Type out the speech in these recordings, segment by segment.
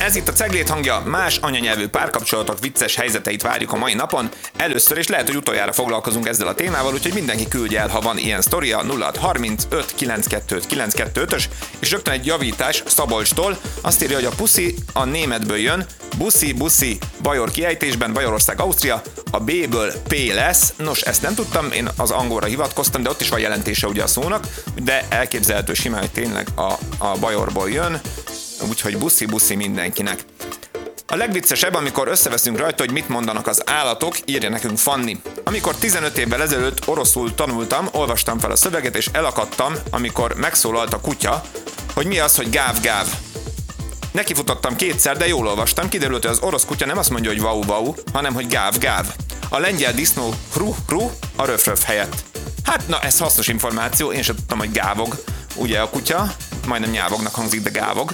Ez itt a Ceglét hangja, más anyanyelvű párkapcsolatok vicces helyzeteit várjuk a mai napon. Először és lehet, hogy utoljára foglalkozunk ezzel a témával, úgyhogy mindenki küldje el, ha van ilyen sztoria, 0635 925 925-ös, és rögtön egy javítás Szabolcstól. Azt írja, hogy a puszi a németből jön, buszi, bajor kiejtésben, Bajorország, Ausztria, a B-ből P lesz. Nos, ezt nem tudtam, én az angolra hivatkoztam, de ott is van jelentése ugye a szónak, de elképzelhető simán, hogy tényleg a bajorból jön, úgyhogy buszi mindenkinek. A legviccesebb, amikor összeveszünk rajta, hogy mit mondanak az állatok, írja nekünk Fanni. Amikor 15 évvel ezelőtt oroszul tanultam, olvastam fel a szöveget, és elakadtam, amikor megszólalt a kutya, hogy mi az, hogy gáv. Nekifutottam kétszer, de jól olvastam, kiderült, hogy az orosz kutya nem azt mondja, hogy vau, hanem, hogy gáv. A lengyel disznó hru a röf helyett. Hát, na, ez hasznos információ, én sem tudtam, hogy gávog. Ugye a kutya, majdnem nyávognak hangzik, de gávog.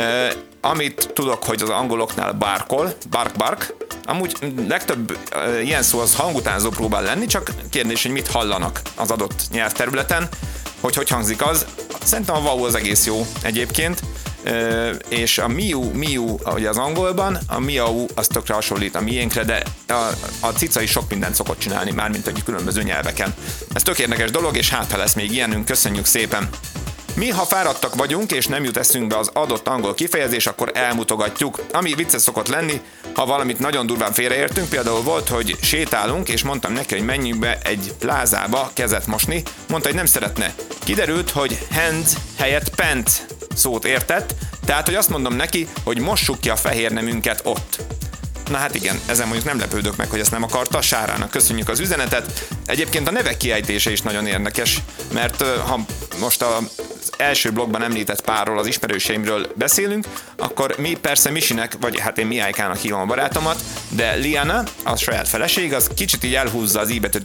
Amit tudok, hogy az angoloknál barkol, bark. Amúgy legtöbb ilyen szó az hangutánzó próbál lenni, csak kérdés, hogy mit hallanak az adott nyelvterületen, hogy hangzik az. Szerintem a wow az egész jó egyébként. És a miu, ugye az angolban, a miau az tökre hasonlít a miénkre, de a cica is sok mindent szokott csinálni, mármint egy különböző nyelveken. Ez tök érdekes dolog, és hát ha lesz még ilyenünk, köszönjük szépen! Mi, ha fáradtak vagyunk, és nem jut eszünkbe az adott angol kifejezés, akkor elmutogatjuk. Ami vicces szokott lenni, ha valamit nagyon durván félreértünk, például volt, hogy sétálunk, és mondtam neki, hogy menjünk be egy plázába kezet mosni, mondta, hogy nem szeretne. Kiderült, hogy hands helyett pant szót értett, tehát, hogy azt mondom neki, hogy mossuk ki a fehér nemünket ott. Na hát igen, ezen mondjuk nem lepődök meg, hogy ezt nem akarta. Sárának köszönjük az üzenetet. Egyébként a nevek kiejtése is nagyon érdekes, mert ha most az első blogban említett párról, az ismerőseimről beszélünk, akkor mi persze Misinek, vagy hát én Mihálykának hívom a barátomat, de Liana, a saját feleség, az kicsit így elhúzza az i-betűt,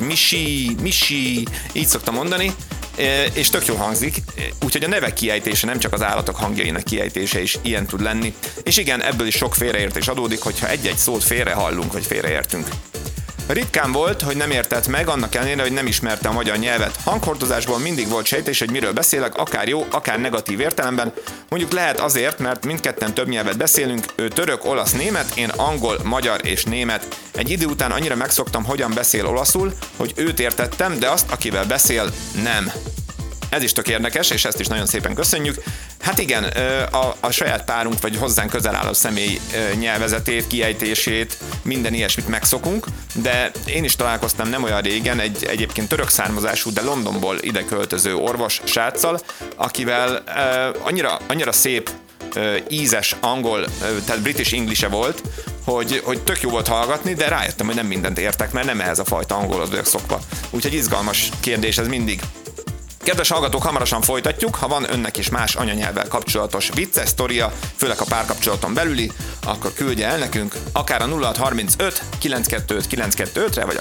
Misi, így szokta mondani, és tök jól hangzik, úgyhogy a nevek kiejtése, nem csak az állatok hangjainak kiejtése is ilyen tud lenni. És igen, ebből is sok félreértés adódik, hogyha egy-egy szót félre hallunk, vagy félreértünk. Ritkán volt, hogy nem értett meg, annak ellenére, hogy nem ismerte a magyar nyelvet. Hanghordozásból mindig volt sejtés, hogy miről beszélek, akár jó, akár negatív értelemben. Mondjuk lehet azért, mert mindketten több nyelvet beszélünk, ő török, olasz, német, én angol, magyar és német. Egy idő után annyira megszoktam, hogyan beszél olaszul, hogy őt értettem, de azt, akivel beszél, nem. Ez is tök érdekes, és ezt is nagyon szépen köszönjük. Hát igen, a saját párunk, vagy hozzánk közel álló személy nyelvezetét, kiejtését, minden ilyesmit megszokunk, de én is találkoztam nem olyan régen egy egyébként török származású, de Londonból ide költöző orvos sráccal, akivel annyira szép, ízes angol, tehát British English-e volt, hogy tök jó volt hallgatni, de rájöttem, hogy nem mindent értek, mert nem ehhez a fajta angolhoz vagyok szokva. Úgyhogy izgalmas kérdés ez mindig. Kedves hallgatók, hamarosan folytatjuk, ha van önnek is más anyanyelvvel kapcsolatos vicces sztoria, főleg a párkapcsolaton belüli, akkor küldje el nekünk, akár a 0635 925 925-re, vagy a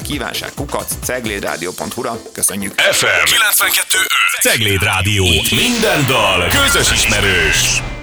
kívánság@ceglédradio.hu-ra. Köszönjük! FM 92.5 Cegléd Rádió. Minden dal közös ismerős.